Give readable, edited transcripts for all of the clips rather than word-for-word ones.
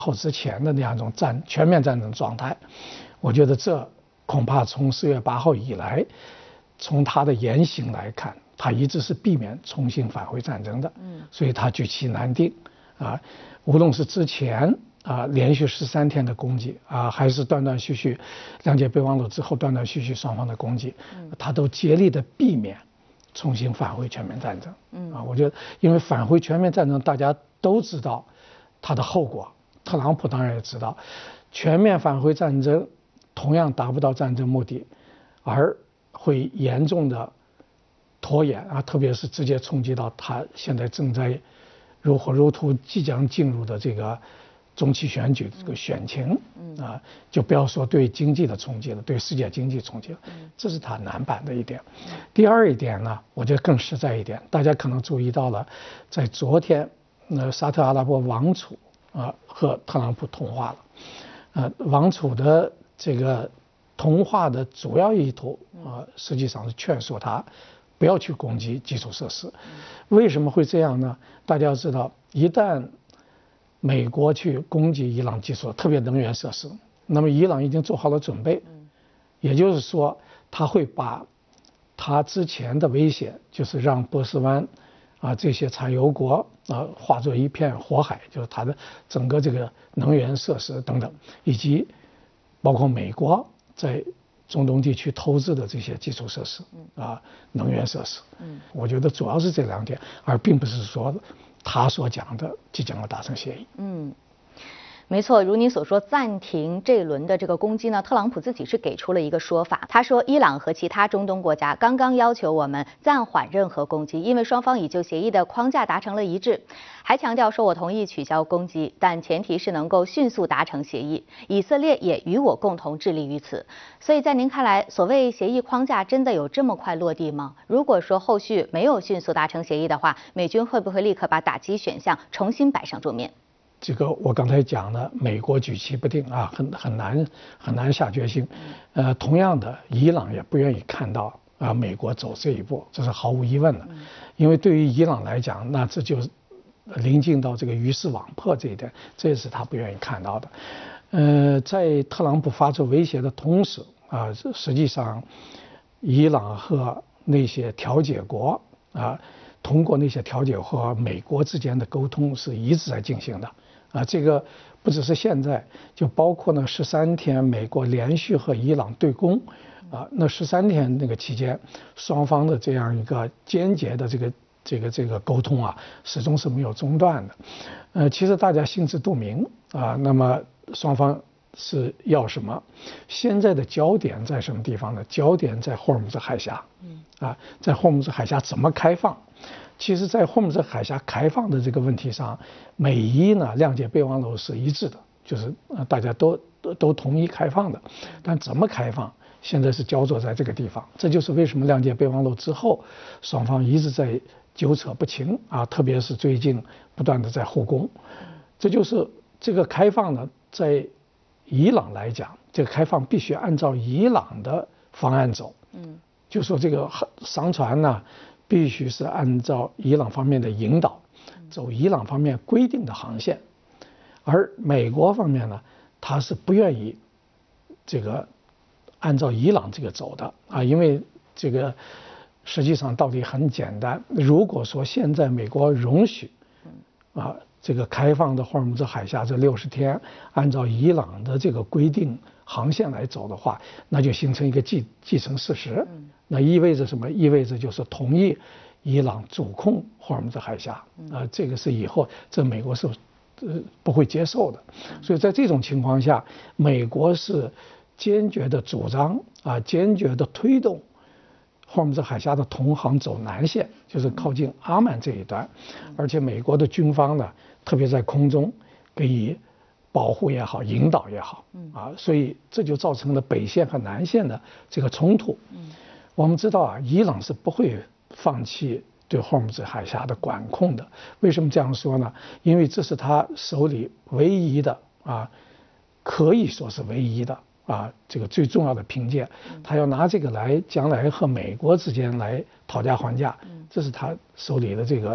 后之前的那样一种全面战争状态。我觉得这恐怕从4月8号以来，从他的言行来看，他一直是避免重新返回战争的。所以他举棋难定啊，无论是之前连续13天的攻击还是断断续续谅解备忘录之后断断续续双方的攻击，他都竭力的避免重新返回全面战争。我觉得因为返回全面战争大家都知道它的后果，特朗普当然也知道，全面返回战争同样达不到战争目的，而会严重的拖延特别是直接冲击到他现在正在如火如荼即将进入的这个中期选举这个选情就不要说对经济的冲击了，对世界经济冲击了，这是他难办的一点。第二一点呢，我觉得更实在一点，大家可能注意到了，在昨天沙特阿拉伯王储和特朗普通话了，王储的这个通话的主要意图实际上是劝说他不要去攻击基础设施。为什么会这样呢？大家要知道，一旦美国去攻击伊朗基础，特别能源设施，那么伊朗已经做好了准备，也就是说，他会把他之前的威胁，就是让波斯湾这些产油国化作一片火海，就是它的整个这个能源设施等等，以及包括美国在中东地区投资的这些基础设施能源设施。我觉得主要是这2点，而并不是说他所讲的即将要达成协议。 没错，如您所说，暂停这一轮的这个攻击呢，特朗普自己是给出了一个说法，他说伊朗和其他中东国家刚刚要求我们暂缓任何攻击，因为双方已就协议的框架达成了一致，还强调说我同意取消攻击，但前提是能够迅速达成协议，以色列也与我共同致力于此。所以在您看来，所谓协议框架真的有这么快落地吗？如果说后续没有迅速达成协议的话，美军会不会立刻把打击选项重新摆上桌面？ 这个我刚才讲了，美国举棋不定很难下决心。同样的，伊朗也不愿意看到美国走这一步，这是毫无疑问的。因为对于伊朗来讲，那这就临近到这个鱼死网破这一点，这也是他不愿意看到的。在特朗普发出威胁的同时实际上，伊朗和那些调解国通过那些调解和美国之间的沟通是一直在进行的。这个不只是现在，就包括呢13天美国连续和伊朗对攻那13天那个期间，双方的这样一个间接的这个沟通始终是没有中断的。其实大家心知肚明那么双方是要什么？现在的焦点在什么地方呢？焦点在霍尔木兹海峡。在霍尔木兹海峡怎么开放？其实，在霍尔木兹海峡开放的这个问题上，美伊呢谅解备忘录是一致的，就是大家都同意开放的，但怎么开放，现在是焦灼在这个地方。这就是为什么谅解备忘录之后，双方一直在纠扯不清特别是最近不断的在互攻。这就是这个开放呢，在伊朗来讲，这个开放必须按照伊朗的方案走。就说这个商船呢，必须是按照伊朗方面的引导，走伊朗方面规定的航线。而美国方面呢，他是不愿意这个按照伊朗这个走的因为这个实际上道理很简单，如果说现在美国容许这个开放的霍尔木兹海峡这60天按照伊朗的这个规定航线来走的话，那就形成一个既成事实。那意味着什么？意味着就是同意伊朗主控霍尔木兹海峡这个是以后这美国是不会接受的。所以在这种情况下，美国是坚决的主张坚决的推动霍尔木兹海峡的同航走南线，就是靠近阿曼这一端。而且美国的军方呢，特别在空中给予保护也好，引导也好所以这就造成了北线和南线的这个冲突。我们知道伊朗是不会放弃对霍尔木兹海峡的管控的。为什么这样说呢？因为这是他手里唯一的可以说是唯一的这个最重要的凭借。他要拿这个来将来和美国之间来讨价还价，这是他手里的这个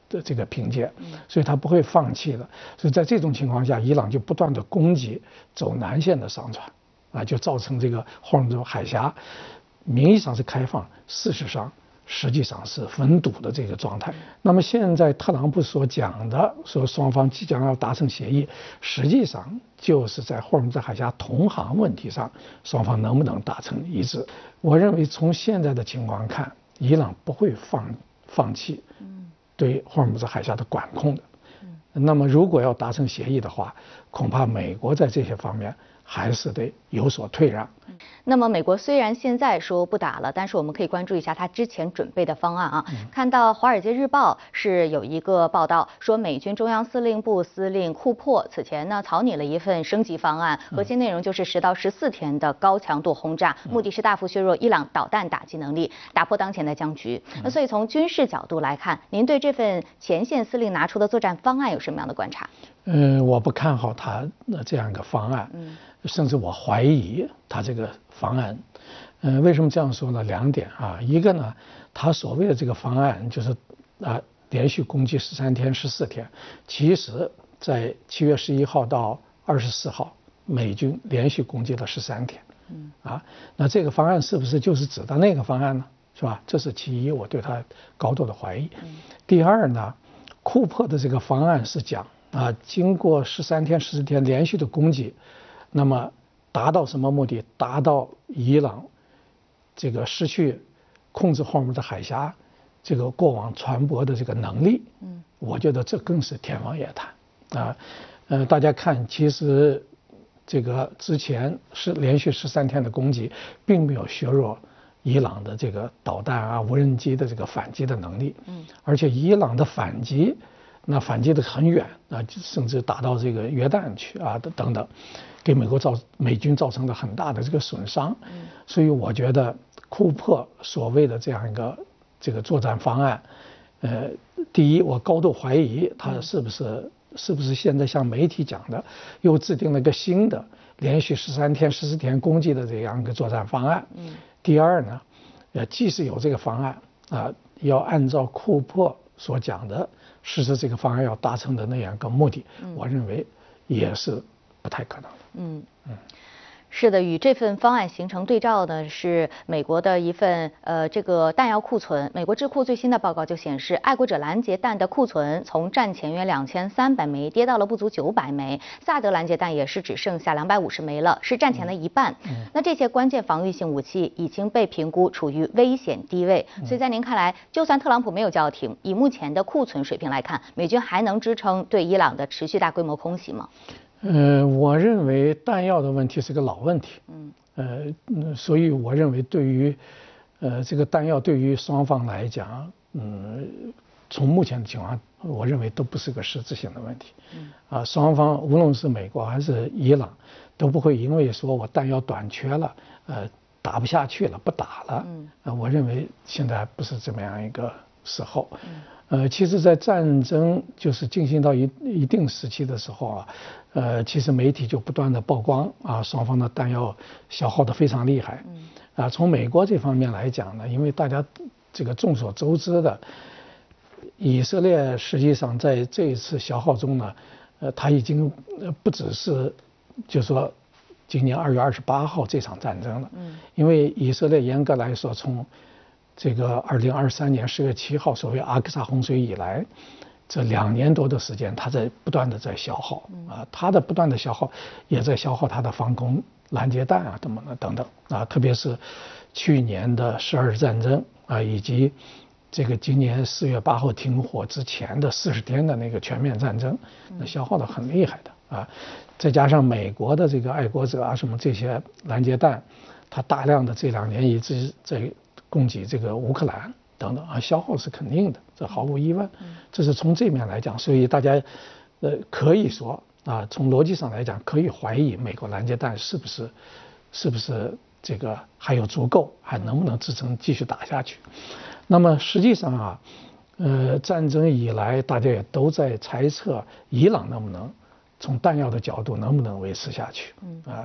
的这个凭借，所以他不会放弃的。所以在这种情况下，伊朗就不断的攻击走南线的商船，啊，就造成这个霍尔木兹海峡名义上是开放，事实上实际上是封堵的这个状态。那么现在特朗普所讲的说双方即将要达成协议，实际上就是在霍尔木兹海峡通航问题上，双方能不能达成一致？我认为从现在的情况看，伊朗不会放弃对霍尔木兹海峡的管控的。那么如果要达成协议的话，恐怕美国在这些方面还是得有所退让。 那么美国虽然现在说不打了，但是我们可以关注一下他之前准备的方案啊。看到《华尔街日报》是有一个报道说，美军中央司令部司令库珀此前呢草拟了一份升级方案，核心内容就是10到14天的高强度轰炸，目的是大幅削弱伊朗导弹打击能力，打破当前的僵局。那所以从军事角度来看，您对这份前线司令拿出的作战方案有什么样的观察？ 我不看好他的这样一个方案，甚至我怀疑他这个方案。为什么这样说呢？2点啊，一个呢，他所谓的这个方案就是连续攻击13天、14天，其实在7月11号到24号，美军连续攻击了13天，那这个方案是不是就是指的那个方案呢？是吧？这是其一，我对他高度的怀疑。第二呢，库珀的这个方案是讲经过13天、14天连续的攻击，那么达到什么目的？达到伊朗这个失去控制霍尔木兹海峡这个过往船舶的这个能力。我觉得这更是天方夜谭大家看，其实这个之前是连续13天的攻击，并没有削弱伊朗的这个导弹无人机的这个反击的能力。而且伊朗的反击。那反击得很远甚至打到这个约旦去等等，给美军造成了很大的这个损伤。所以我觉得库珀所谓的这样一个这个作战方案，第一，我高度怀疑他是不是现在像媒体讲的，又制定了一个新的连续13天、14天攻击的这样一个作战方案。第二呢，即使有这个方案要按照库珀所讲的实施这个方案要达成的那样一个目的，我认为也是不太可能的。 是的，与这份方案形成对照的是美国的一份这个弹药库存。美国智库最新的报告就显示，爱国者拦截弹的库存从战前约2300枚跌到了不足900枚，萨德拦截弹也是只剩下250枚了，是战前的一半。那这些关键防御性武器已经被评估处于危险低位，所以在您看来，就算特朗普没有叫停，以目前的库存水平来看，美军还能支撑对伊朗的持续大规模空袭吗？ 我认为弹药的问题是个老问题。所以我认为对于这个弹药对于双方来讲，从目前的情况，我认为都不是个实质性的问题。双方无论是美国还是伊朗，都不会因为说我弹药短缺了，打不下去了，不打了。我认为现在不是这么样一个时候。其实，在战争就是进行到一定时期的时候其实媒体就不断的曝光双方的弹药消耗得非常厉害。从美国这方面来讲呢，因为大家这个众所周知的，以色列实际上在这一次消耗中呢，它已经不只是就是说今年2月28号这场战争了。因为以色列严格来说从这个2023年10月7号所谓阿克萨洪水以来，这2年多的时间，它在不断的在消耗它的不断的消耗也在消耗它的防空拦截弹等等特别是去年的12日战争以及这个今年4月8号停火之前的40天的那个全面战争，那消耗的很厉害的再加上美国的这个爱国者什么这些拦截弹，它大量的这2年一直在供给这个乌克兰等等消耗是肯定的，这毫无疑问。这是从这面来讲，所以大家可以说从逻辑上来讲，可以怀疑美国拦截弹是不是这个还有足够，还能不能支撑继续打下去。那么实际上战争以来大家也都在猜测伊朗能不能从弹药的角度能不能维持下去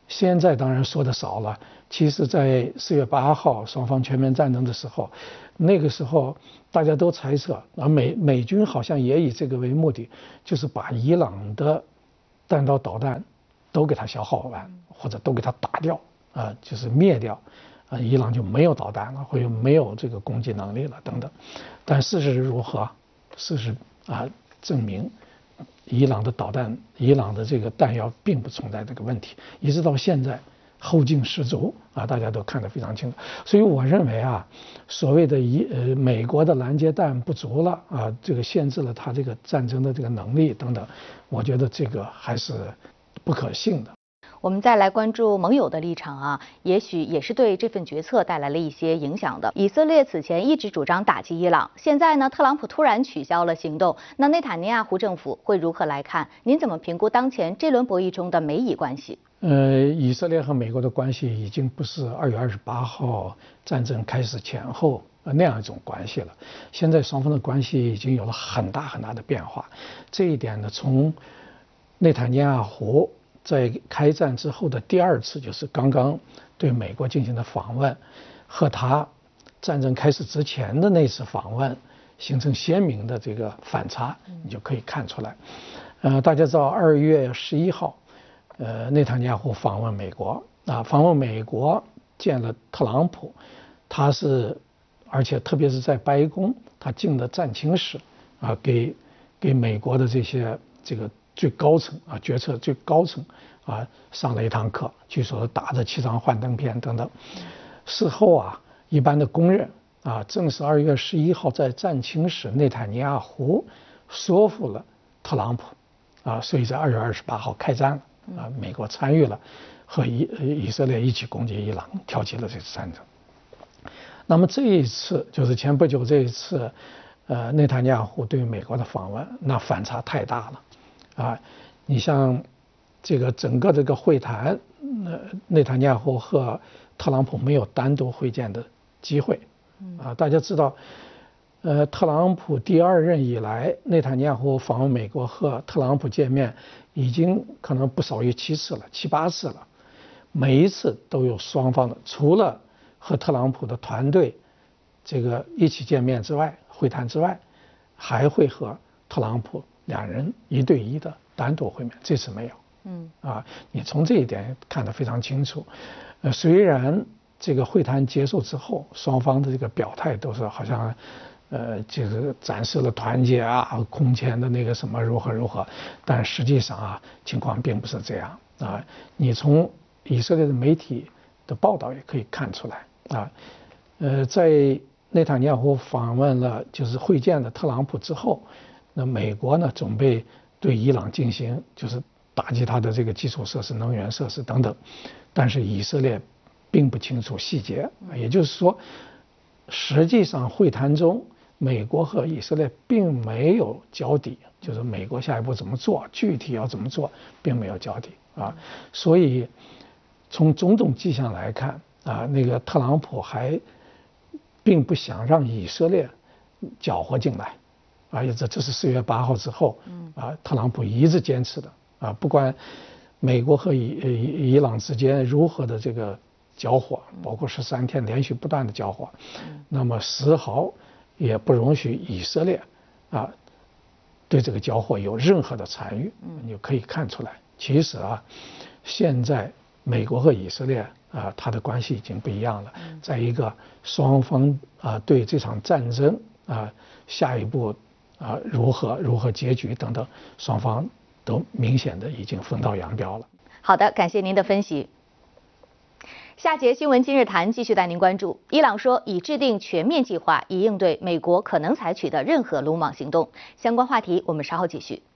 现在当然说的少了。其实，在4月8号双方全面战争的时候，那个时候大家都猜测，美军好像也以这个为目的，就是把伊朗的弹道导弹都给它消耗完，或者都给它打掉就是灭掉，伊朗就没有导弹了，或者没有这个攻击能力了等等。但事实如何？事实证明，伊朗的导弹、伊朗的这个弹药并不存在这个问题，一直到现在后劲十足大家都看得非常清楚。所以我认为所谓的美国的拦截弹不足了这个限制了他这个战争的这个能力等等，我觉得这个还是不可信的。 我们再来关注盟友的立场也许也是对这份决策带来了一些影响的。以色列此前一直主张打击伊朗，现在呢，特朗普突然取消了行动，那内塔尼亚胡政府会如何来看？您怎么评估当前这轮博弈中的美以关系？ 以色列和美国的关系已经不是2月28号战争开始前后那样一种关系了。现在双方的关系已经有了很大很大的变化。这一点呢，从内塔尼亚胡在开战之后的第2次，就是刚刚对美国进行的访问，和他战争开始之前的那次访问形成鲜明的这个反差，你就可以看出来。大家知道2月11号，内塔尼亚胡访问美国访问美国见了特朗普，而且特别是在白宫，他进了战情室给美国的这个最高层决策最高层上了一堂课，据说打着7张幻灯片等等。事后一般的公认正是2月11号在战情室，内塔尼亚胡说服了特朗普所以在2月28号开战了美国参与了和以色列一起攻击伊朗，挑起了这次战争。那么这一次就是前不久这一次内塔尼亚胡对美国的访问，那反差太大了你像这个整个这个会谈，内塔尼亚胡和特朗普没有单独会见的机会大家知道特朗普第2任以来，内塔尼亚胡访问美国和特朗普见面已经可能不少于7次了，7、8次了。每一次都有双方的，除了和特朗普的团队这个一起见面之外，会谈之外，还会和特朗普2人1对1的单独会面，这次没有。你从这一点看得非常清楚。虽然这个会谈结束之后，双方的这个表态都是好像这个展示了团结空前的那个什么如何，但实际上情况并不是这样你从以色列的媒体的报道也可以看出来在内塔尼亚胡访问了就是会见了特朗普之后，那美国呢准备对伊朗进行就是打击它的这个基础设施、能源设施等等，但是以色列并不清楚细节，也就是说，实际上会谈中，美国和以色列并没有交底，就是美国下一步怎么做，具体要怎么做，并没有交底所以从种种迹象来看那个特朗普还并不想让以色列搅和进来这是4月8号之后特朗普一直坚持的不管美国和伊朗之间如何的这个交火，包括13天连续不断的交火那么丝毫也不容许以色列对这个交火有任何的参与你就可以看出来，其实现在美国和以色列它的关系已经不一样了在一个双方对这场战争下一步如何结局等等，双方都明显的已经分道扬镳了。 好的，感谢您的分析。下节新闻今日谈继续带您关注，伊朗说已制定全面计划，以应对美国可能采取的任何鲁莽行动。相关话题我们稍后继续。